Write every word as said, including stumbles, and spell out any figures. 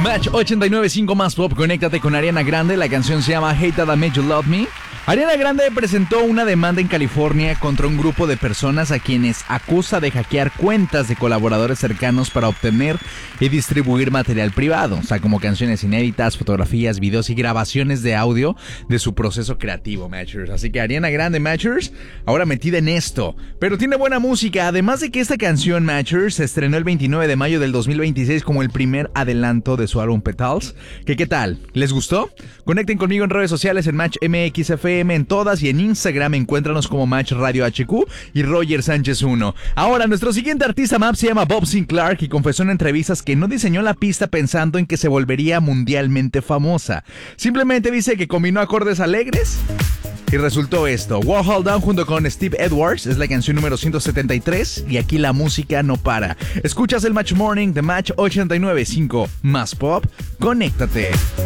Match ochenta y nueve punto cinco más pop, conéctate con Ariana Grande. La canción se llama Hate That I Made You Love Me. Ariana Grande presentó una demanda en California contra un grupo de personas a quienes acusa de hackear cuentas de colaboradores cercanos para obtener y distribuir material privado, o sea, como canciones inéditas, fotografías, videos y grabaciones de audio de su proceso creativo, Matchers. Así que Ariana Grande, Matchers, ahora metida en esto, pero tiene buena música, además de que esta canción, Matchers, se estrenó el veintinueve de mayo del dos mil veintiséis como el primer adelanto de su álbum Petals. ¿Qué, qué tal? ¿Les gustó? Conecten conmigo en redes sociales en Match M X F M en todas y en Instagram encuéntranos como Match Radio H Q y Roger Sánchez uno. Ahora, nuestro siguiente artista map se llama Bob Sinclair y confesó en entrevistas que no diseñó la pista pensando en que se volvería mundialmente famosa. Simplemente dice que combinó acordes alegres y resultó esto. Warhol Down junto con Steve Edwards es la canción número ciento setenta y tres y aquí la música no para. Escuchas el Match Morning de Match ochenta y nueve punto cinco más pop. Conéctate.